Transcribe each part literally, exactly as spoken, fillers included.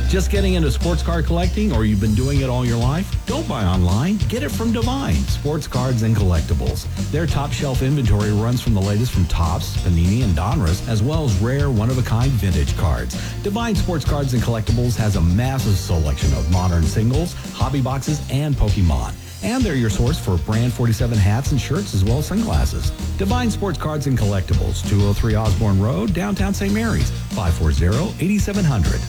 Just getting into sports card collecting, or you've been doing it all your life? Don't buy online. Get it from Divine Sports Cards and Collectibles. Their top shelf inventory runs from the latest from Topps, Panini, and Donruss, as well as rare, one-of-a-kind vintage cards. Divine Sports Cards and Collectibles has a massive selection of modern singles, hobby boxes, and Pokemon. And they're your source for Brand forty-seven hats and shirts, as well as sunglasses. Divine Sports Cards and Collectibles, two oh three Osborne Road, downtown Saint Mary's, five four zero, eight seven zero zero.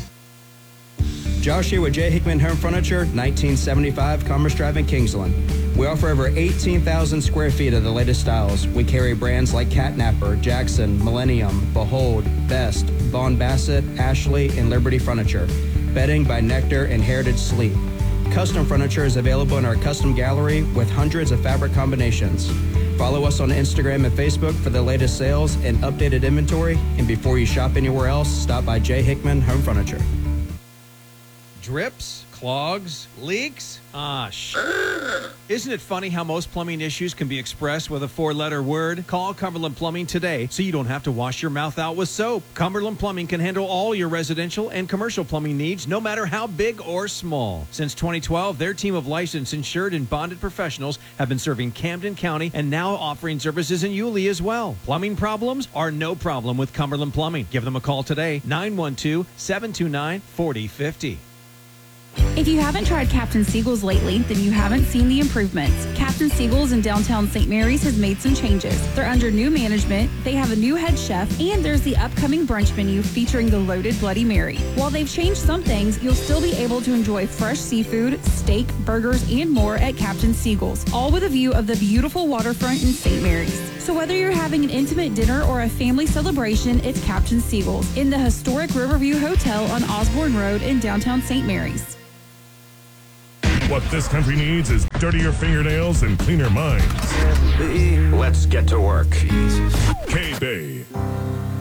Josh here with J. Hickman Home Furniture, nineteen seventy-five Commerce Drive in Kingsland. We offer over eighteen thousand square feet of the latest styles. We carry brands like Catnapper, Jackson, Millennium, Behold, Best, Vaughn Bassett, Ashley, and Liberty Furniture. Bedding by Nectar and Heritage Sleep. Custom furniture is available in our custom gallery with hundreds of fabric combinations. Follow us on Instagram and Facebook for the latest sales and updated inventory. And before you shop anywhere else, stop by J. Hickman Home Furniture. Drips, clogs, leaks? Ah, sh. Isn't it funny how most plumbing issues can be expressed with a four-letter word? Call Cumberland Plumbing today so you don't have to wash your mouth out with soap. Cumberland Plumbing can handle all your residential and commercial plumbing needs, no matter how big or small. Since twenty twelve, their team of licensed, insured, and bonded professionals have been serving Camden County and now offering services in Yulee as well. Plumbing problems are no problem with Cumberland Plumbing. Give them a call today, nine one two, seven two nine, four oh five oh. If you haven't tried Captain Siegel's lately, then you haven't seen the improvements. Captain Siegel's in downtown Saint Mary's has made some changes. They're under new management, they have a new head chef, and there's the upcoming brunch menu featuring the loaded Bloody Mary. While they've changed some things, you'll still be able to enjoy fresh seafood, steak, burgers, and more at Captain Siegel's, all with a view of the beautiful waterfront in Saint Mary's. So whether you're having an intimate dinner or a family celebration, it's Captain Siegel's in the historic Riverview Hotel on Osborne Road in downtown Saint Mary's. What this country needs is dirtier fingernails and cleaner minds. Let's get to work. K-Bay.